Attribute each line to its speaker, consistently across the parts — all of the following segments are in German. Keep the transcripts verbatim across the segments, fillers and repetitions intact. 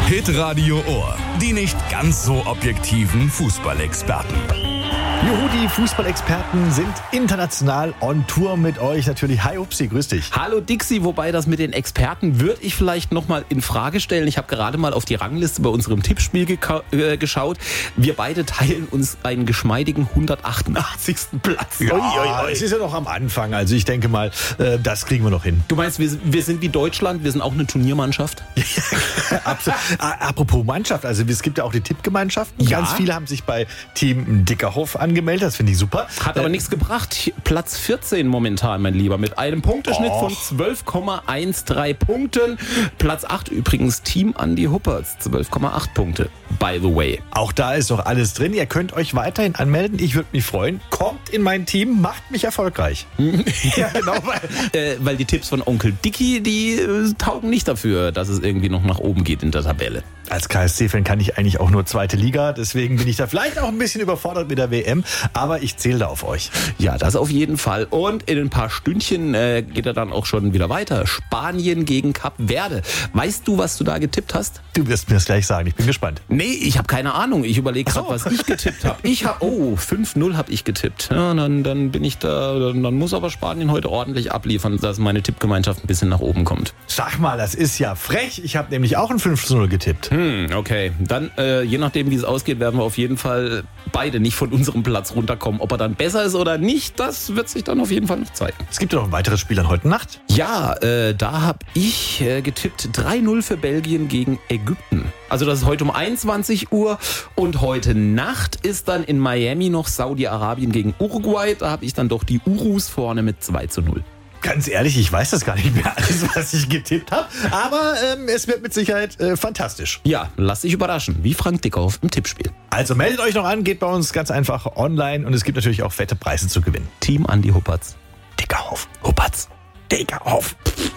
Speaker 1: Hitradio Ohr. Die nicht ganz so objektiven Fußballexperten.
Speaker 2: Juhu, die Fußballexperten sind international on Tour mit euch. Natürlich. Hi Upsi, grüß dich.
Speaker 3: Hallo Dixi, wobei das mit den Experten würde ich vielleicht nochmal in Frage stellen. Ich habe gerade mal auf die Rangliste bei unserem Tippspiel geka- äh, geschaut. Wir beide teilen uns einen geschmeidigen hundertachtundachtzigsten Platz.
Speaker 2: Ja, ui, ui, ui. Es ist ja noch am Anfang. Also ich denke mal, äh, das kriegen wir noch hin.
Speaker 3: Du meinst, wir, wir sind wie Deutschland? Wir sind auch eine Turniermannschaft?
Speaker 2: Absolut. Apropos Mannschaft, also es gibt ja auch die Tippgemeinschaften.
Speaker 3: Ja.
Speaker 2: Ganz viele haben sich bei Team Dickerhoff angemeldet. Das finde ich super.
Speaker 3: Hat aber äh, nichts gebracht. Platz vierzehn momentan, mein Lieber, mit einem Punkteschnitt
Speaker 2: Och.
Speaker 3: von zwölf Komma dreizehn Punkten. Platz acht übrigens Team Andi Huppertz, zwölf Komma acht Punkte. By the way.
Speaker 2: Auch da ist doch alles drin. Ihr könnt euch weiterhin anmelden. Ich würde mich freuen. Kommt in mein Team, macht mich erfolgreich.
Speaker 3: Ja, genau. Weil, äh, weil die Tipps von Onkel Dicky, die äh, taugen nicht dafür, dass es irgendwie noch nach oben geht in der Tabelle.
Speaker 2: Als K S C-Fan kann ich eigentlich auch nur zweite Liga. Deswegen bin ich da vielleicht auch ein bisschen überfordert mit der W M. Aber ich zähle da auf euch.
Speaker 3: Ja, das auf jeden Fall. Und in ein paar Stündchen äh, geht er dann auch schon wieder weiter. Spanien gegen Kap Verde. Weißt du, was du da getippt hast?
Speaker 2: Du wirst mir das gleich sagen. Ich bin gespannt.
Speaker 3: Nee, ich habe keine Ahnung. Ich überlege gerade,
Speaker 2: so.
Speaker 3: was ich getippt habe. Ich habe, oh, fünf null habe ich getippt. Ja, dann, dann bin ich da, dann, dann muss aber Spanien heute ordentlich abliefern, dass meine Tippgemeinschaft ein bisschen nach oben kommt.
Speaker 2: Sag mal, das ist ja frech. Ich habe nämlich auch ein fünf zu null getippt.
Speaker 3: Hm, okay. Dann, äh, je nachdem, wie es ausgeht, werden wir auf jeden Fall beide nicht von unserem Platz runterkommen. Ob er dann besser ist oder nicht, das wird sich dann auf jeden Fall noch zeigen.
Speaker 2: Es gibt ja noch ein weiteres Spiel an heute Nacht.
Speaker 3: Ja, äh, da habe ich äh, getippt drei null für Belgien gegen Ägypten. Also das ist heute um einundzwanzig Uhr und heute Nacht ist dann in Miami noch Saudi-Arabien gegen Uruguay. Da habe ich dann doch die Urus vorne mit zwei zu null.
Speaker 2: Ganz ehrlich, ich weiß das gar nicht mehr alles, was ich getippt habe. Aber ähm, es wird mit Sicherheit äh, fantastisch.
Speaker 3: Ja, lass dich überraschen, wie Frank Dickhoff im Tippspiel.
Speaker 2: Also meldet euch noch an, geht bei uns ganz einfach online und es gibt natürlich auch fette Preise zu gewinnen.
Speaker 3: Team Andi Huppertz.
Speaker 2: Dickerhoff.
Speaker 3: Huppertz.
Speaker 2: Dickerhoff.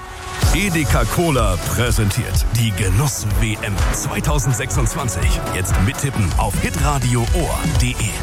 Speaker 1: Edeka Cola präsentiert die Genuss-W M zweitausendsechsundzwanzig. Jetzt mittippen auf hitradio ohr punkt de.